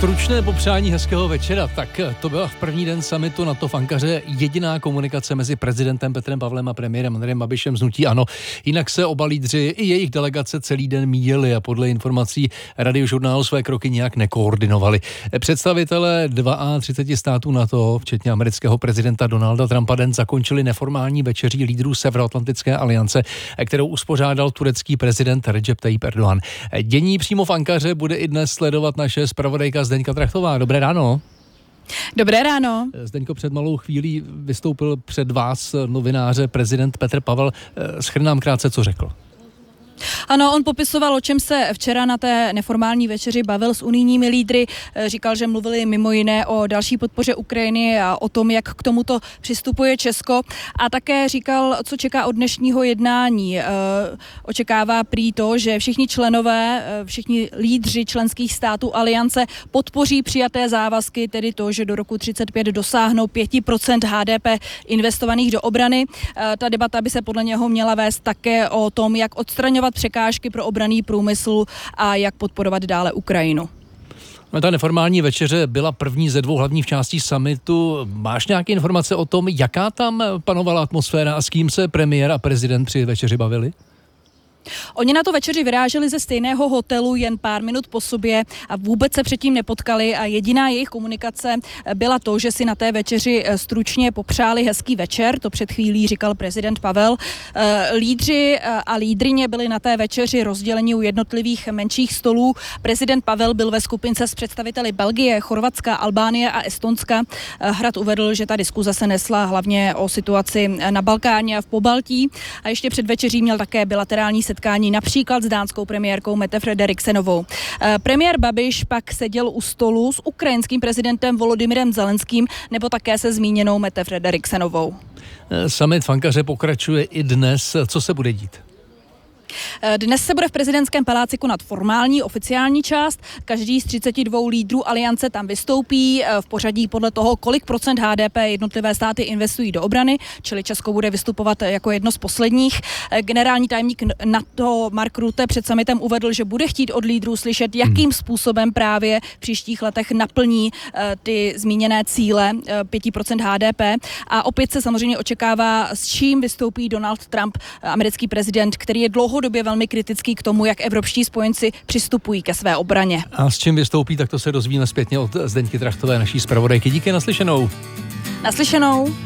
Stručné popřání hezkého večera, tak to byla v první den summitu NATO v Ankaře jediná komunikace mezi prezidentem Petrem Pavlem a premiérem Andrejem Babišem z hnutí ANO. Jinak se oba lídři i jejich delegace celý den míjeli a podle informací Radiožurnálu své kroky nějak nekoordinovali. Představitelé 32 států NATO, včetně amerického prezidenta Donalda Trumpa, den zakončili neformální večeří lídrů Severoatlantické aliance, kterou uspořádal turecký prezident Recep Tayyip Erdogan. Dění přímo v Ankaře bude i dnes sledovat naše zpravodajka Zdeňka Trachtová. Dobré ráno. Dobré ráno. Zdeňko, před malou chvílí vystoupil před vás novináře prezident Petr Pavel. Shrň nám krátce, co řekl. Ano, on popisoval, o čem se včera na té neformální večeři bavil s unijními lídry. Říkal, že mluvili mimo jiné o další podpoře Ukrajiny a o tom, jak k tomuto přistupuje Česko. A také říkal, co čeká od dnešního jednání. Očekává prý to, že všichni členové, všichni lídři členských států aliance podpoří přijaté závazky, tedy to, že do roku 2035 dosáhnou 5% HDP investovaných do obrany. Ta debata by se podle něho měla vést také o tom, jak odstraňovat překážky pro obranný průmysl a jak podporovat dále Ukrajinu. Ta neformální večeře byla první ze dvou hlavních částí summitu. Máš nějaké informace o tom, jaká tam panovala atmosféra a s kým se premiér a prezident při večeři bavili? Oni na to večeři vyráželi ze stejného hotelu jen pár minut po sobě a vůbec se předtím nepotkali a jediná jejich komunikace byla to, že si na té večeři stručně popřáli hezký večer, to před chvílí říkal prezident Pavel. Lídři a lídryně byli na té večeři rozděleni u jednotlivých menších stolů. Prezident Pavel byl ve skupince s představiteli Belgie, Chorvatska, Albánie a Estonska. Hrad uvedl, že ta diskuze se nesla hlavně o situaci na Balkáně a v Pobaltí a ještě před večeří měl také bilaterální setkání například s dánskou premiérkou Mette Frederiksenovou. Premiér Babiš pak seděl u stolu s ukrajinským prezidentem Volodymyrem Zelenským nebo také se zmíněnou Mette Frederiksenovou. Summit v Ankaře pokračuje i dnes. Co se bude dít? Dnes se bude v prezidentském paláci konat formální, oficiální část. Každý z 32 lídrů aliance tam vystoupí v pořadí podle toho, kolik procent HDP jednotlivé státy investují do obrany, čili Česko bude vystupovat jako jedno z posledních. Generální tajemník NATO Mark Rutte před summitem uvedl, že bude chtít od lídrů slyšet, jakým způsobem právě v příštích letech naplní ty zmíněné cíle 5% HDP. A opět se samozřejmě očekává, s čím vystoupí Donald Trump, americký prezident, který je dlouhodobě velmi kritický k tomu, jak evropští spojenci přistupují ke své obraně. A s čím vystoupí, tak to se dozvíme zpětně od Zdeňky Trachtové, naší zpravodajky. Díky, naslyšenou. Naslyšenou.